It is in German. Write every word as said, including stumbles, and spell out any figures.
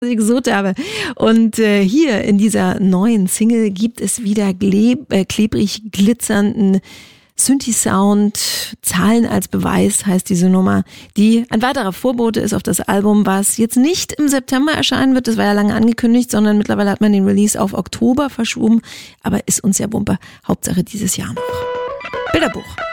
ich gesucht habe. Und äh, hier in dieser neuen Single gibt es wieder gleb, äh, klebrig glitzernden Synthi-Sound. Zahlen als Beweis heißt diese Nummer, die ein weiterer Vorbote ist auf das Album, was jetzt nicht im September erscheinen wird, das war ja lange angekündigt, sondern mittlerweile hat man den Release auf Oktober verschoben, aber ist uns ja Wumpe, Hauptsache dieses Jahr noch. Bilderbuch.